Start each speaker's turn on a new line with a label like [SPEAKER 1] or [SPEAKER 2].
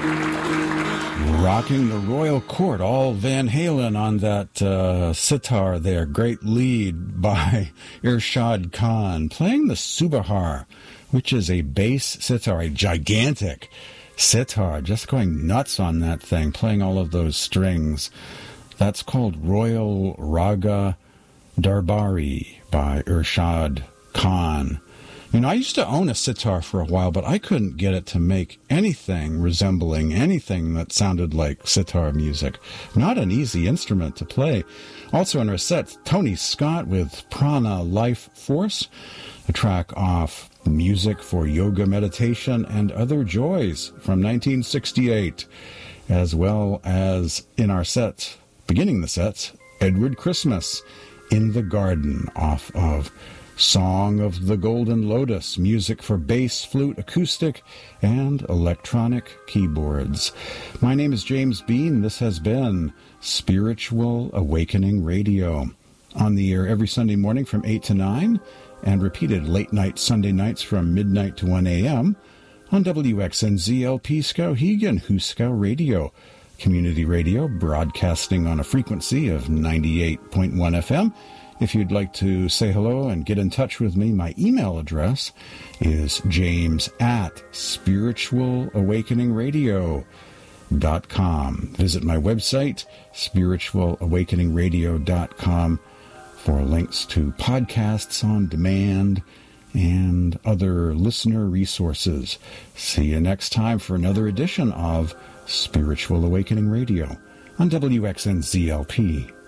[SPEAKER 1] Rocking the royal court, all Van Halen on that sitar there. Great lead by Irshad Khan, playing the Subahar, which is a bass sitar, a gigantic sitar, just going nuts on that thing, playing all of those strings. That's called Royal Raga Darbari by Irshad Khan. You know, I used to own a sitar for a while, but I couldn't get it to make anything resembling anything that sounded like sitar music. Not an easy instrument to play. Also in our set, Tony Scott with Prana Life Force, a track off Music for Yoga Meditation and Other Joys from 1968, as well as in our set, beginning the set, Edward Christmas, In the Garden, off of Song of the Golden Lotus, music for bass, flute, acoustic, and electronic keyboards. My name is James Bean. This has been Spiritual Awakening Radio, on the air every Sunday morning from 8 to 9, and repeated late night Sunday nights from midnight to 1 a.m. on WXNZLP Skowhegan, Huskow Radio, community radio, broadcasting on a frequency of 98.1 FM. If you'd like to say hello and get in touch with me, my email address is james@spiritualawakeningradio.com. Visit my website, spiritualawakeningradio.com, for links to podcasts on demand and other listener resources. See you next time for another edition of Spiritual Awakening Radio on WXNZLP.